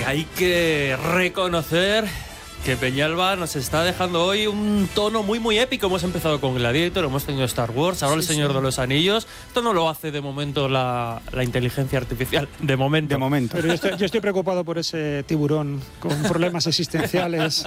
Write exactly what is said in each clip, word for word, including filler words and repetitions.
Hay que reconocer que Peñalba nos está dejando hoy un tono muy muy épico. Hemos empezado con Gladiator, hemos tenido Star Wars, ahora sí, El Señor sí. de los Anillos. Esto no lo hace de momento la, la inteligencia artificial, de momento. De momento. Pero yo estoy, yo estoy preocupado por ese tiburón con problemas existenciales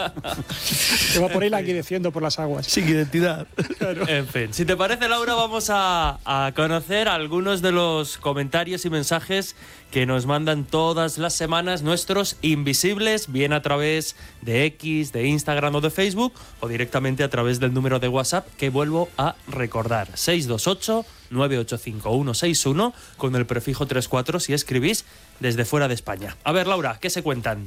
que va por ahí languideciendo por las aguas. Sin identidad. Claro. En fin, si te parece, Laura, vamos a, a conocer algunos de los comentarios y mensajes que nos mandan todas las semanas nuestros invisibles, bien a través de X, de Instagram o de Facebook, o directamente a través del número de WhatsApp que vuelvo a recordar, seis dos ocho, nueve ocho cinco, uno seis uno, con el prefijo treinta y cuatro si escribís desde fuera de España. A ver, Laura, ¿qué se cuentan?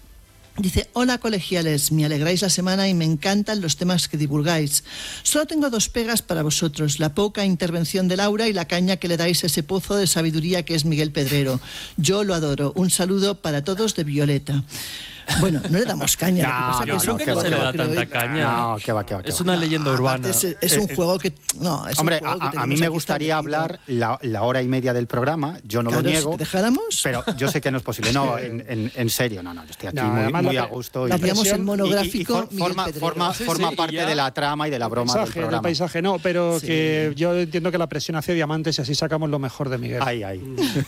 Dice, hola colegiales, me alegráis la semana y me encantan los temas que divulgáis. Solo tengo dos pegas para vosotros, la poca intervención de Laura y la caña que le dais a ese pozo de sabiduría que es Miguel Pedrero. Yo lo adoro. Un saludo para todos de Violeta. Bueno, no le damos caña. No, lo que pasa no, que no, es que un va, juego, que va, creo, tanta caña. No, que va, que va. Que Es va. una leyenda urbana. Es, es un juego que... No, es Hombre, un juego que a, a mí tenemos me aquí gustaría establecido. hablar la, la hora y media del programa, yo no Claro, lo niego. si te dejáramos. Pero yo sé que no es posible. No, en, en, en serio, no, no, yo estoy aquí No, muy, además muy la- a gusto. La y, hacíamos presión- en y- y monográfico, for- Miguel forma, Pedrero. forma, Sí, forma sí, y parte ya- de la trama y de la broma paisaje, del del programa. paisaje no, pero Sí. que yo entiendo que la presión hace diamantes y así sacamos lo mejor de Miguel. Ay, ay.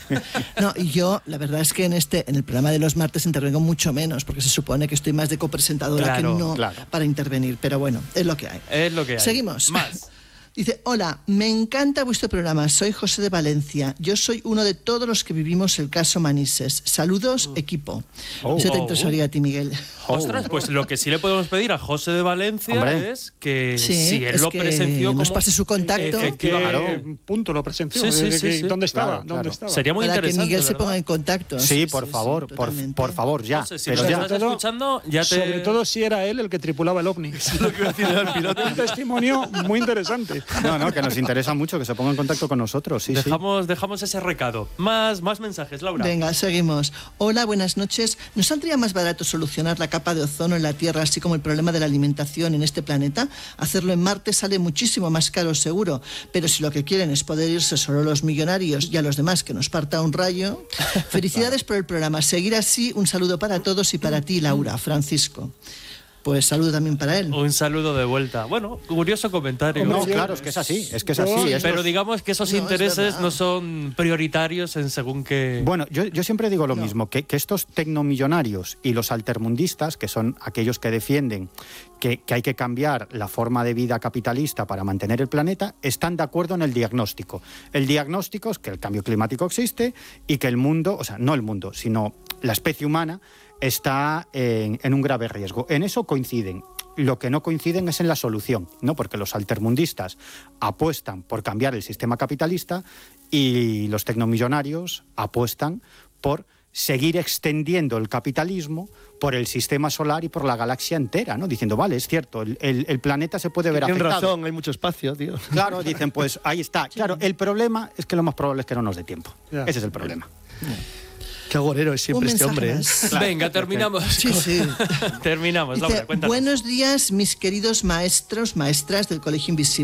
No, y yo, la verdad es que en este en el programa de los martes intervengo mucho menos, porque se supone que estoy más de copresentadora Claro, que no claro. para intervenir, pero bueno, es lo que hay. Es lo que hay. Seguimos. Más. Dice, hola, me encanta vuestro programa, soy José de Valencia, yo soy uno de todos los que vivimos el caso Manises. Saludos, equipo. Oh. Eso te Oh. interesaría a ti, Miguel. Ostras, pues lo que sí le podemos pedir a José de Valencia Hombre. es que Sí, si él es lo que presenció nos como... pase su contacto. Que, Efectivamente. punto, lo presenció. Sí, sí, de- de sí, que- sí. ¿Dónde estaba? Claro, ¿Dónde claro. estaba? Sería muy Para que interesante, Miguel se ¿verdad? ponga en contacto. Sí, por favor, por, totalmente. por favor, ya. José, si pero nos ya. estás escuchando, ya te... Sobre todo si era él el que tripulaba el ovni. Lo que iba a decir era el piloto. Un testimonio muy interesante. No, no, que nos interesa mucho que se ponga en contacto con nosotros. Sí, sí. Dejamos, dejamos ese recado. Más, más mensajes, Laura. Venga, seguimos. Hola, buenas noches. ¿No saldría más barato solucionar la capa de ozono en la Tierra, así como el problema de la alimentación en este planeta? Hacerlo en Marte sale muchísimo más caro, seguro. Pero si lo que quieren es poder irse solo los millonarios y a los demás que nos parta un rayo. Felicidades por el programa. Seguir así. Un saludo para todos y para ti, Laura. Francisco. Pues saludo también para él. Un saludo de vuelta. Bueno, curioso comentario. No, yo- claro, es que es así, es que es yo- así. estos- Pero digamos que esos No, es intereses verdad. no son prioritarios en según qué... Bueno, yo, yo siempre digo lo mismo, que, que estos tecnomillonarios y los altermundistas, que son aquellos que defienden que, que hay que cambiar la forma de vida capitalista para mantener el planeta, están de acuerdo en el diagnóstico. El diagnóstico es que el cambio climático existe y que el mundo, o sea, no el mundo, sino la especie humana, está en, en un grave riesgo. En eso coinciden. Lo que no coinciden es en la solución, ¿no? Porque los altermundistas apuestan por cambiar el sistema capitalista y los tecnomillonarios apuestan por seguir extendiendo el capitalismo por el sistema solar y por la galaxia entera, ¿no? Diciendo, vale, es cierto, el, el- el planeta se puede ver Tienen afectado. razón, hay mucho espacio, tío. Claro, dicen, pues ahí está. Claro, el problema es que lo más probable es que no nos dé tiempo. Ya. Ese es el problema. Qué agorero es siempre Un este mensaje hombre. ¿eh? más. Venga, terminamos. Sí, sí. Terminamos, Dice, Laura, cuéntanos. buenos días, mis queridos maestros, maestras del Colegio Invisible.